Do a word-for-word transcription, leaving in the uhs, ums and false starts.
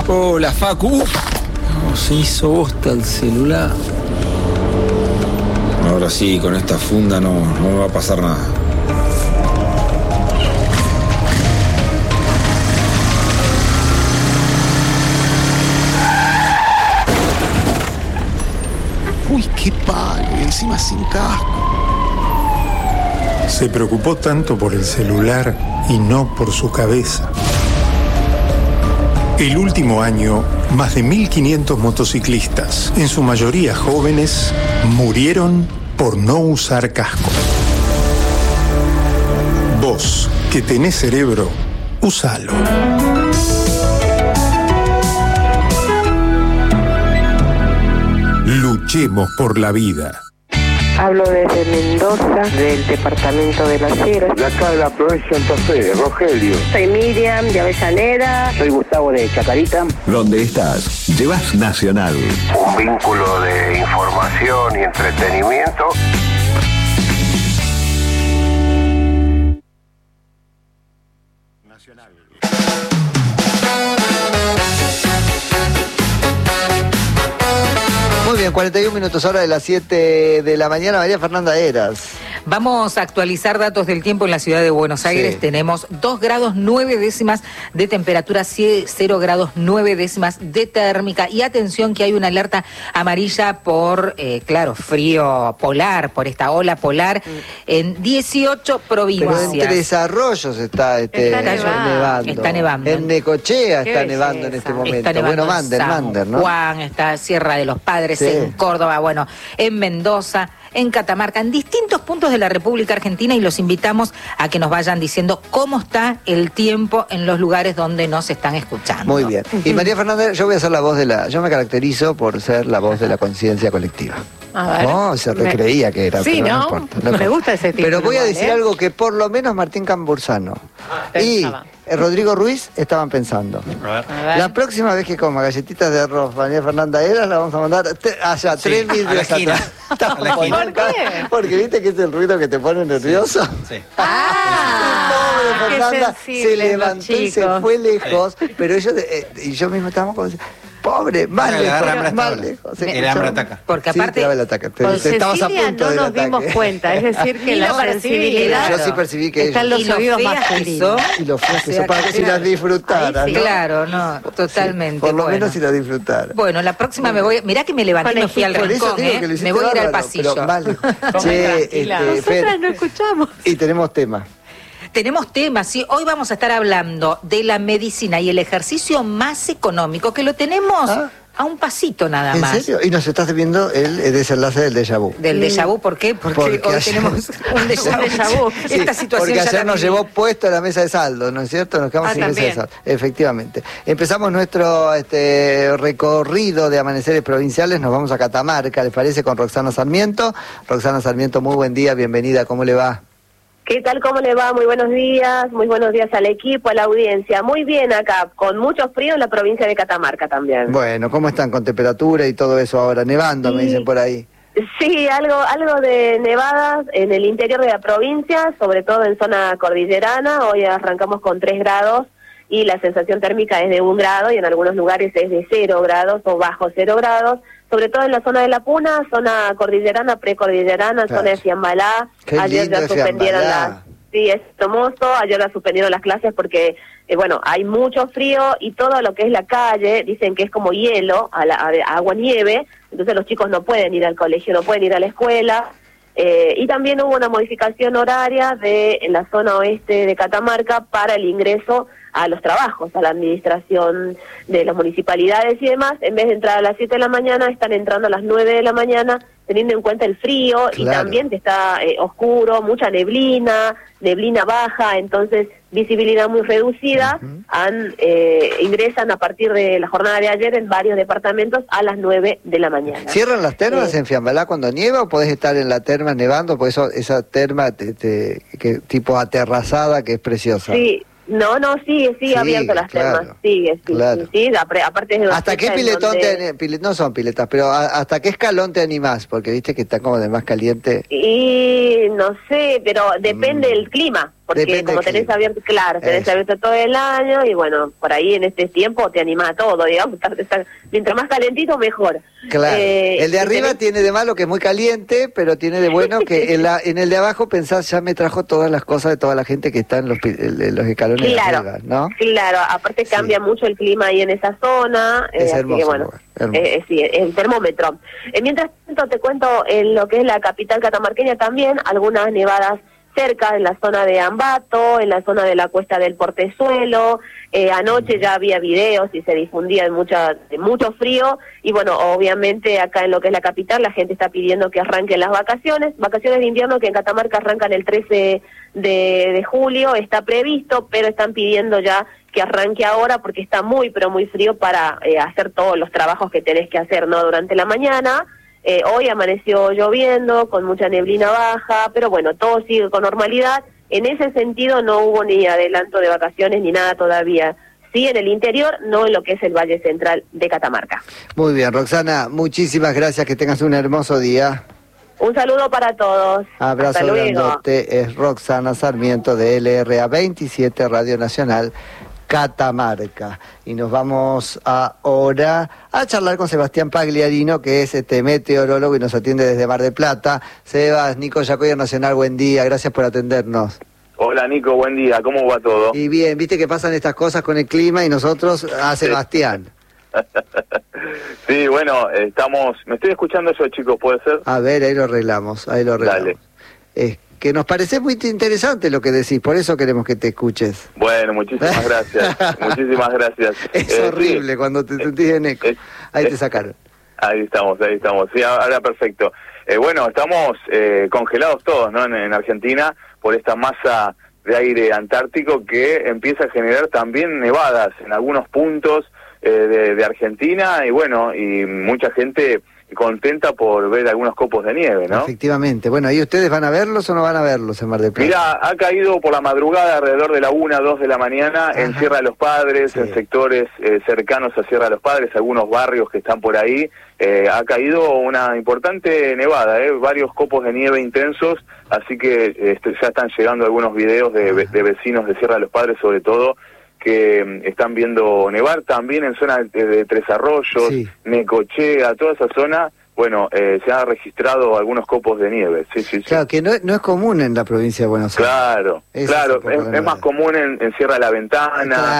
Hola, Facu. Uf. No, se hizo bosta el celular. Ahora sí, con esta funda no, no me va a pasar nada. Uy, qué palo, y encima sin casco. Se preocupó tanto por el celular y no por su cabeza. El último año, más de mil quinientos motociclistas, en su mayoría jóvenes, murieron por no usar casco. Vos, que tenés cerebro, usalo. Luchemos por la vida. Hablo desde Mendoza, del departamento de Las Heras. De acá de la provincia de Santa Fe, Rogelio. Soy Miriam, de Avellaneda. Soy Gustavo de Chacarita. ¿Dónde estás? Llevas Nacional. Un vínculo de información y entretenimiento. Nacional. Muy bien, cuarenta y un minutos hora de las siete de la mañana. María Fernanda Heras. Vamos a actualizar datos del tiempo en la ciudad de Buenos Aires. Sí. Tenemos dos grados nueve décimas de temperatura, cero grados nueve décimas de térmica. Y atención que hay una alerta amarilla por, eh, claro, frío polar, por esta ola polar en dieciocho provincias. Pero en Tres Arroyos está, este, está nevando. nevando. Está nevando. En Necochea Qué está belleza. nevando en este momento. Está nevando Bueno, Mander, en San Mander, ¿no? Juan, está Sierra de los Padres, Sí. en Córdoba, bueno, en Mendoza, en Catamarca, en distintos puntos de la República Argentina, y los invitamos a que nos vayan diciendo cómo está el tiempo en los lugares donde nos están escuchando. Muy bien. Y María Fernanda, yo voy a ser la voz de la... Yo me caracterizo por ser la voz de la conciencia colectiva. A ver. No, se Me- recreía que era, Sí, pero no, ¿no? importa. no Me importa. gusta ese título Pero voy a igual, decir ¿eh? algo que por lo menos Martín Cambursano y Pensaba. eh, Rodrigo Ruiz estaban pensando. A ver. La próxima vez que coma galletitas de arroz María Fernanda Heras, la vamos a mandar te- allá, Sí, tres mil a la días esquina. atrás. A la esquina. ¿Por qué? Porque viste que es el ruido que te pone nervioso. Sí. Ah, Pobre qué Fernanda se sensibles los levantó y se chicos. fue lejos, pero ellos, eh, y yo mismo estábamos como pobre, más Ahora le lejos, agarra hambre más hasta lejos. ahora. El hambre ataca. Porque Sí, aparte, te daba el ataque. Te- Con te estabas a Cecilia punto no del nos ataque. dimos cuenta, es decir, que Ni la lo percibí, sensibilidad Yo sí percibí que están ella- los y lo oídos fea que masculinos. sos. Y los fue que O sea, eso para que si claro. las disfrutara, Ahí sí. ¿no? claro, no, totalmente. Por lo bueno. menos si las disfrutara. Bueno, la próxima me voy, mirá que me levanté y me fui al Por eso rincón, digo ¿eh? que lo hiciste Me voy a ir al bárbaro, pasillo. pero vale. Come Che, tranquila. este, Fer, Nosotras no escuchamos. y tenemos tema. Tenemos temas, sí. Hoy vamos a estar hablando de la medicina y el ejercicio más económico, que lo tenemos Ah. a un pasito nada ¿En más. serio? Y nos estás viendo el, el desenlace del déjà vu. Del déjà vu, ¿por qué? Porque, Porque hoy ayer- tenemos un déjà vu. Un déjà vu. Sí, Esta situación porque ya ayer la nos viví. llevó puesto a la mesa de saldo, ¿no es cierto? Nos quedamos Ah, sin mesa de también. saldo. Efectivamente. Empezamos nuestro este, recorrido de amaneceres provinciales, nos vamos a Catamarca, ¿les parece? Con Roxana Sarmiento. Roxana Sarmiento, muy buen día, bienvenida, ¿cómo le va? ¿Qué tal? ¿Cómo le va? Muy buenos días. Muy buenos días al equipo, a la audiencia. Muy bien acá, con mucho frío en la provincia de Catamarca también. Bueno, ¿cómo están con temperatura y todo eso ahora? Nevando, me Sí. dicen por ahí. Sí, algo algo de nevadas en el interior de la provincia, sobre todo en zona cordillerana. Hoy arrancamos con tres grados y la sensación térmica es de un grado y en algunos lugares es de cero grados o bajo cero grados. Sobre todo en la zona de La Puna, zona cordillerana, precordillerana, Claro. zona de Fiambalá. Qué Ayer lindo ya es suspendieron Fiambalá. las... Sí, es hermoso. Ayer ya suspendieron las clases porque, eh, bueno, hay mucho frío y todo lo que es la calle, dicen que es como hielo, a la, a agua nieve, entonces los chicos no pueden ir al colegio, no pueden ir a la escuela. Eh, y también hubo una modificación horaria de en la zona oeste de Catamarca para el ingreso a los trabajos, a la administración de las municipalidades y demás. En vez de entrar a las siete de la mañana, están entrando a las nueve de la mañana, teniendo en cuenta el frío y Claro. también que está eh, oscuro, mucha neblina, neblina baja, entonces visibilidad muy reducida. Ujú. Han, eh, ingresan a partir de la jornada de ayer en varios departamentos a las nueve de la mañana. ¿Cierran las termas Eh, en Fiambalá cuando nieva o podés estar en la terma nevando? Por eso esa terma te- te- que, tipo aterrazada que es preciosa. Sí, no, no, sigue, sigue Sigue, abierto las claro, termas, sigue, sí, claro. sí, sí, apre- aparte es de una ¿Hasta fecha qué en piletón donde- te, pile- no son piletas, pero a- hasta qué escalón te animás? Porque viste que está como de más caliente. Y no sé, pero depende Mm. del clima, porque Depende como del tenés clima. abierto, claro, tenés Eso. abierto todo el año y bueno, por ahí en este tiempo te anima a todo, digamos, estar- estar- mientras más calentito mejor. Claro. Eh, el de y arriba tenés- tiene de malo que es muy caliente, pero tiene de bueno que en, la, en el de abajo pensás, ya me trajo todas las cosas de toda la gente que está en los, pi- en los escalones de Claro, arriba, ¿no? claro, aparte Sí. cambia mucho el clima ahí en esa zona, Es eh, así hermoso que bueno, lugar, hermoso. eh, eh, sí, el termómetro. Eh, mientras tanto te cuento en lo que es la capital catamarqueña también, algunas nevadas cerca en la zona de Ambato, en la zona de la Cuesta del Portezuelo. Eh, anoche ya había videos y se difundía de, mucha, de mucho frío y bueno, obviamente acá en lo que es la capital la gente está pidiendo que arranquen las vacaciones, vacaciones de invierno que en Catamarca arrancan el trece de, de julio, está previsto, pero están pidiendo ya que arranque ahora porque está muy pero muy frío para eh, hacer todos los trabajos que tenés que hacer, ¿no? Durante la mañana. Eh, hoy amaneció lloviendo, con mucha neblina baja, pero bueno, todo sigue con normalidad. En ese sentido no hubo ni adelanto de vacaciones ni nada todavía. Sí en el interior, no en lo que es el Valle Central de Catamarca. Muy bien, Roxana, muchísimas gracias, que tengas un hermoso día. Un saludo para todos. Abrazo Hasta luego. grandote, es Roxana Sarmiento de L R A veintisiete Radio Nacional Catamarca. Y nos vamos ahora a charlar con Sebastián Pagliarino, que es este meteorólogo y nos atiende desde Mar del Plata. Sebas, Nico Yacoya Nacional, buen día, gracias por atendernos. Hola Nico, buen día, ¿cómo va todo? Y bien, viste que pasan estas cosas con el clima y nosotros a Sebastián. Sí, bueno, estamos... ¿Me estoy escuchando yo, chicos? ¿Puede ser? A ver, ahí lo arreglamos, ahí lo arreglamos. Dale. Es que nos parece muy interesante lo que decís, por eso queremos que te escuches. Bueno, muchísimas gracias, muchísimas gracias. Es Eh, horrible sí, cuando te sentís en eco. es- Ahí te es- sacaron. Ahí estamos, ahí estamos. Sí, ahora perfecto. Eh, bueno, estamos eh, congelados todos, ¿no? En, en Argentina por esta masa de aire antártico que empieza a generar también nevadas en algunos puntos eh, de, de Argentina y bueno, y mucha gente contenta por ver algunos copos de nieve, ¿no? Efectivamente. Bueno, ¿y ustedes van a verlos o no van a verlos en Mar del Plata? Mira, ha caído por la madrugada alrededor de la una, dos de la mañana en Ajá. Sierra de los Padres, Sí. en sectores eh, cercanos a Sierra de los Padres, algunos barrios que están por ahí. Eh, ha caído una importante nevada, eh, varios copos de nieve intensos, así que este, ya están llegando algunos videos de, ve- de vecinos de Sierra de los Padres, sobre todo, que mm, están viendo nevar también en zonas de, de Tres Arroyos, Sí. Necochea, toda esa zona. Bueno, eh, se han registrado algunos copos de nieve, sí, sí, sí. Claro, que no, no es común en la provincia de Buenos Aires. Claro, Ese es claro, un poco es, la es novedad. más común en, en Sierra de la Ventana, Claro.